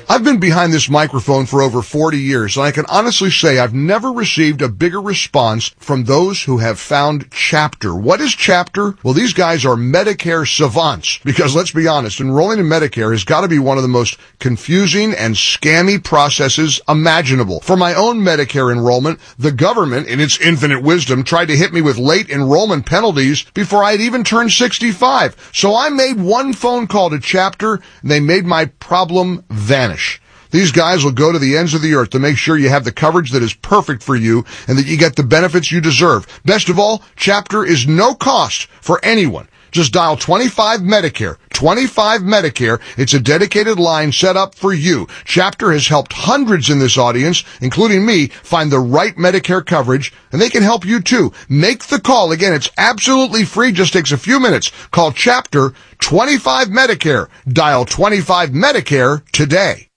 I've been behind this microphone for over 40 years, and I can honestly say I've never received a bigger response from those who have found Chapter. What is Chapter? Well, these guys are Medicare savants, because let's be honest, enrolling in Medicare has got to be one of the most confusing and scammy processes imaginable. For my own Medicare enrollment, the government, in its infinite wisdom, tried to hit me with late enrollment penalties before I'd even turned 65. So I made one phone call to Chapter, and they made my problem vanish. These guys will go to the ends of the earth to make sure you have the coverage that is perfect for you and that you get the benefits you deserve. Best of all, Chapter is no cost for anyone. Just dial 25 Medicare. 25 Medicare. It's a dedicated line set up for you. Chapter has helped hundreds in this audience, including me, find the right Medicare coverage, and they can help you too. Make the call. Again, it's absolutely free. Just takes a few minutes. Call Chapter 25 Medicare. Dial 25 Medicare today.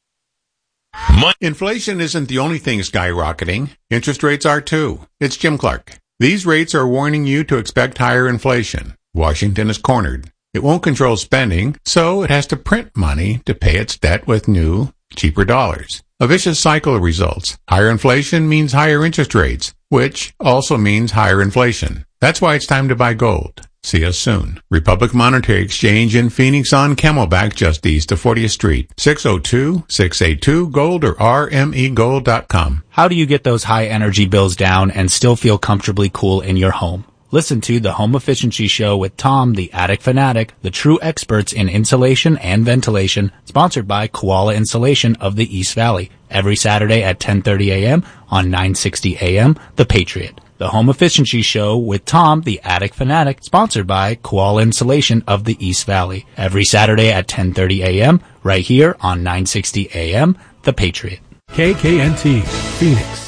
Inflation isn't the only thing skyrocketing. Interest rates are too. It's Jim Clark. These rates are warning you to expect higher inflation. Washington is cornered. It won't control spending, so it has to print money to pay its debt with new, cheaper dollars. A vicious cycle results. Higher inflation means higher interest rates, which also means higher inflation. That's why it's time to buy gold. See us soon. Republic Monetary Exchange in Phoenix on Camelback, just east of 40th Street. 602-682-GOLD or rmegold.com. How do you get those high energy bills down and still feel comfortably cool in your home? Listen to The Home Efficiency Show with Tom, the Attic Fanatic, the true experts in insulation and ventilation, sponsored by Koala Insulation of the East Valley, every Saturday at 10:30 a.m. on 960 a.m. The Patriot. The Home Efficiency Show with Tom, the Attic Fanatic, sponsored by Koala Insulation of the East Valley, every Saturday at 10:30 a.m. right here on 960 a.m. The Patriot. KKNT, Phoenix.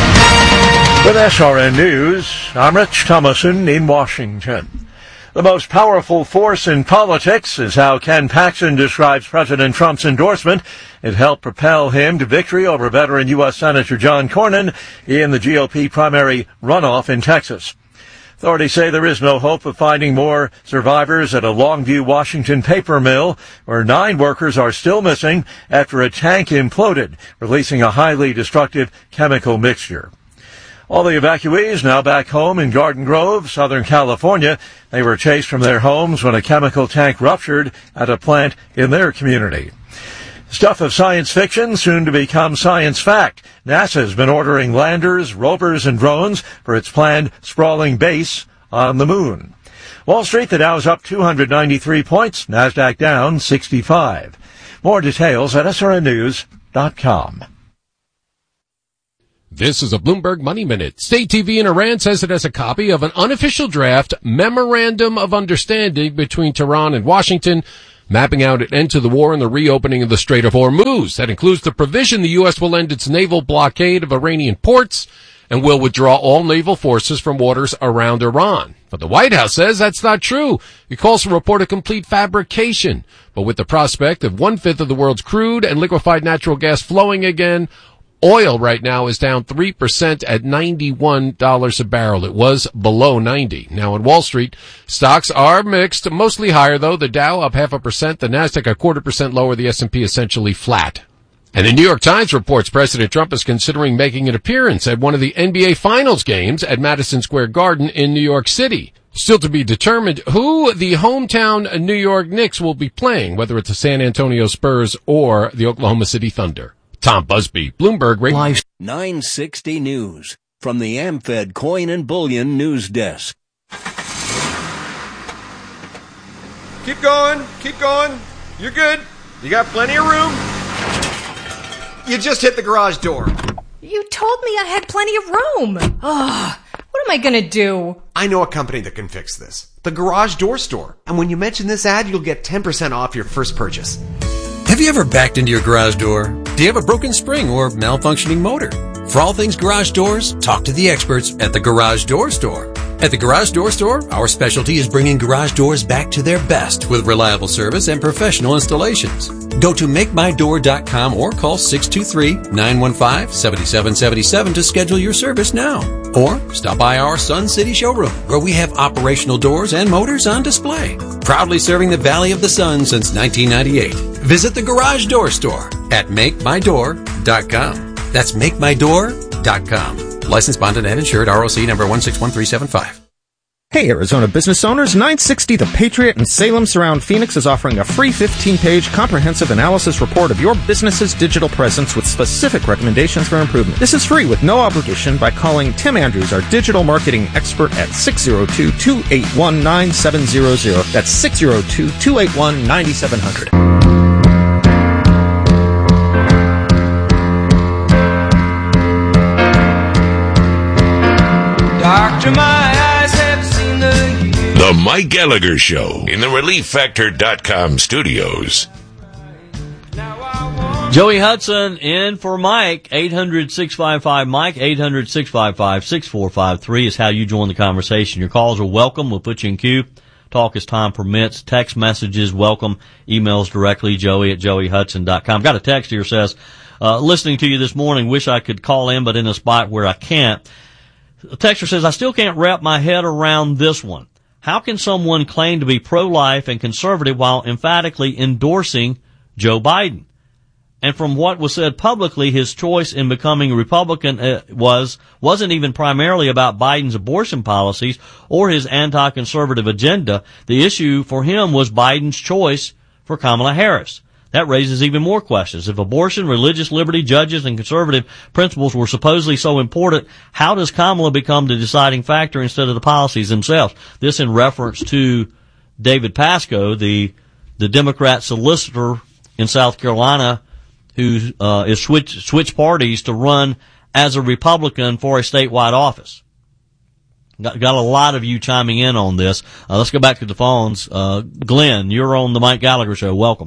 With SRN News, I'm Rich Thomason in Washington. The most powerful force in politics is how Ken Paxton describes President Trump's endorsement. It helped propel him to victory over veteran U.S. Senator John Cornyn in the GOP primary runoff in Texas. Authorities say there is no hope of finding more survivors at a Longview, Washington paper mill, where 9 workers are still missing after a tank imploded, releasing a highly destructive chemical mixture. All the evacuees now back home in Garden Grove, Southern California. They were chased from their homes when a chemical tank ruptured at a plant in their community. Stuff of science fiction, soon to become science fact. NASA has been ordering landers, rovers, and drones for its planned sprawling base on the moon. Wall Street, the Dow's up 293 points, NASDAQ down 65. More details at srnnews.com. This is a Bloomberg Money Minute. State TV in Iran says it has a copy of an unofficial draft memorandum of understanding between Tehran and Washington, mapping out an end to the war and the reopening of the Strait of Hormuz. That includes the provision the U.S. will end its naval blockade of Iranian ports and will withdraw all naval forces from waters around Iran. But the White House says that's not true. It calls for a report a complete fabrication. But with the prospect of 1/5 of the world's crude and liquefied natural gas flowing again, oil right now is down 3% at $91 a barrel. It was below 90. Now on Wall Street, stocks are mixed, mostly higher though. The Dow up 0.5%, the Nasdaq 0.25% lower, the S&P essentially flat. And the New York Times reports President Trump is considering making an appearance at one of the NBA Finals games at Madison Square Garden in New York City. Still to be determined who the hometown New York Knicks will be playing, whether it's the San Antonio Spurs or the Oklahoma City Thunder. Tom Busby, Bloomberg Radio. Live 960 News from the AmFed Coin and Bullion News Desk. Keep going. Keep going. You're good. You got plenty of room. You just hit the garage door. You told me I had plenty of room. Ugh. What am I going to do? I know a company that can fix this. The Garage Door Store. And when you mention this ad, you'll get 10% off your first purchase. Have you ever backed into your garage door? Do you have a broken spring or malfunctioning motor? For all things garage doors, talk to the experts at the Garage Door Store. At the Garage Door Store, our specialty is bringing garage doors back to their best with reliable service and professional installations. Go to MakeMyDoor.com or call 623-915-7777 to schedule your service now. Or stop by our Sun City showroom where we have operational doors and motors on display. Proudly serving the Valley of the Sun since 1998. Visit the Garage Door Store at makemydoor.com. That's makemydoor.com. Licensed, bonded, and insured, ROC number 161375. Hey, Arizona business owners, 960 The Patriot in Salem Surround Phoenix is offering a free 15-page comprehensive analysis report of your business's digital presence with specific recommendations for improvement. This is free with no obligation by calling Tim Andrews, our digital marketing expert, at 602-281-9700. That's 602-281-9700. Doctor, my eyes have seen The Mike Gallagher Show in the ReliefFactor.com studios. Joey Hudson in for Mike. 800-655-Mike. 800-655-6453 is how you join the conversation. Your calls are welcome. We'll put you in queue. Talk as time permits. Text messages welcome. Emails directly, joey@joeyhudson.com. Got a text here says, listening to you this morning, wish I could call in, but in a spot where I can't. The texter says, I still can't wrap my head around this one. How can someone claim to be pro-life and conservative while emphatically endorsing Joe Biden? And from what was said publicly, his choice in becoming a Republican wasn't even primarily about Biden's abortion policies or his anti-conservative agenda. The issue for him was Biden's choice for Kamala Harris. That raises even more questions. If abortion, religious liberty, judges, and conservative principles were supposedly so important, how does Kamala become the deciding factor instead of the policies themselves? This in reference to David Pascoe, the Democrat solicitor in South Carolina who is switched parties to run as a Republican for a statewide office. Got a lot of you chiming in on this. Let's go back to the phones. Glenn, you're on the Mike Gallagher Show. Welcome.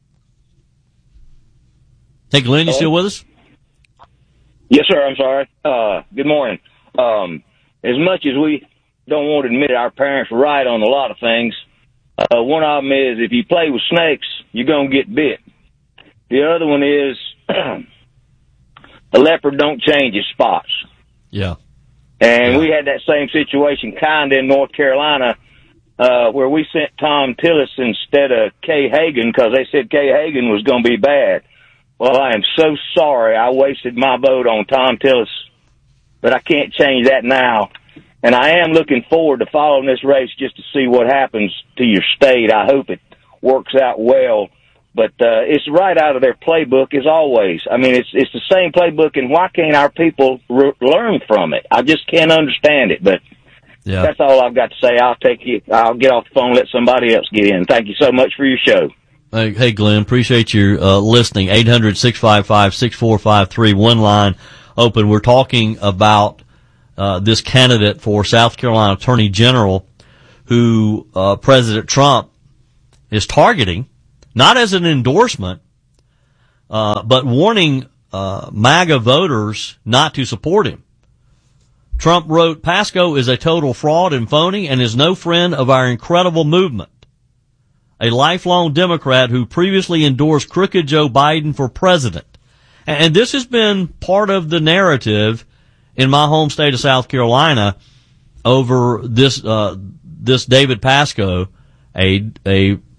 Hey, Glenn, you still with us? Yes, sir. I'm sorry. Good morning. As much as we don't want to admit it, our parents were right on a lot of things. One of them is if you play with snakes, you're going to get bit. The other one is the leopard don't change his spots. Yeah. And we had that same situation kind of in North Carolina where we sent Tom Tillis instead of Kay Hagan because they said Kay Hagan was going to be bad. Well, I am so sorry I wasted my vote on Tom Tillis, but I can't change that now. And I am looking forward to following this race just to see what happens to your state. I hope it works out well. But it's right out of their playbook as always. I mean, it's the same playbook, and why can't our people learn from it? I just can't understand it. But that's all I've got to say. I'll get off the phone and let somebody else get in. Thank you so much for your show. Hey, Glenn, appreciate your listening. 800-655-6453, one line open. We're talking about this candidate for South Carolina Attorney General who President Trump is targeting, not as an endorsement, but warning MAGA voters not to support him. Trump wrote, Pascoe is a total fraud and phony and is no friend of our incredible movement. A lifelong Democrat who previously endorsed crooked Joe Biden for president. And this has been part of the narrative in my home state of South Carolina over this David Pascoe, a